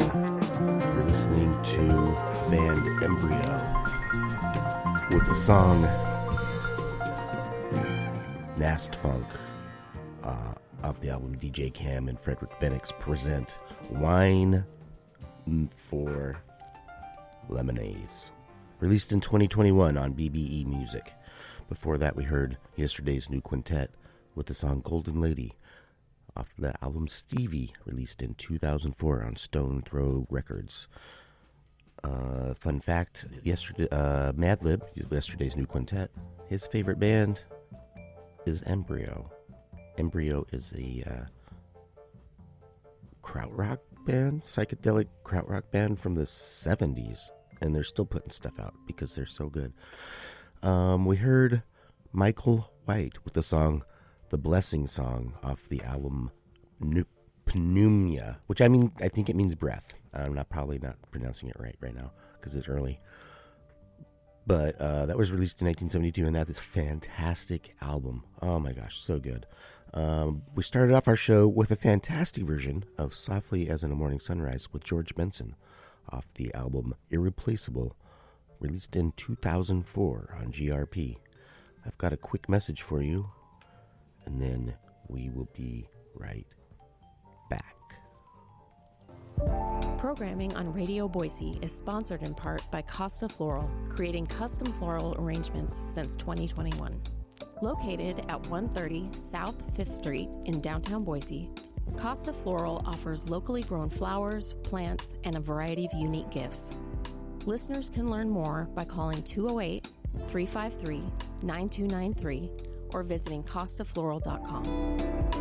You're listening to band Embryo with the song Nast Funk off the album DJ Cam and Frederick Benix present Wine for Lemonades, released in 2021 on BBE Music. Before that, we heard Yesterday's New Quintet with the song Golden Lady off the album Stevie, released in 2004 on Stone Throw Records. Fun fact, Madlib, Yesterday's New Quintet, his favorite band is Embryo. Embryo is a krautrock band, psychedelic krautrock band from the 70s, and they're still putting stuff out because they're so good. We heard Michael White with the song The Blessing Song off the album Pneumia, which I think it means breath. I'm probably not pronouncing it right now because it's early. But that was released in 1972, and that is a fantastic album. Oh my gosh, so good. We started off our show with a fantastic version of Softly as in a Morning Sunrise with George Benson off the album Irreplaceable, released in 2004 on GRP. I've got a quick message for you, and then we will be right back. Programming on Radio Boise is sponsored in part by Costa Floral, creating custom floral arrangements since 2021. Located at 130 South 5th Street in downtown Boise, Costa Floral offers locally grown flowers, plants, and a variety of unique gifts. Listeners can learn more by calling 208-353-9293 or visiting costafloral.com.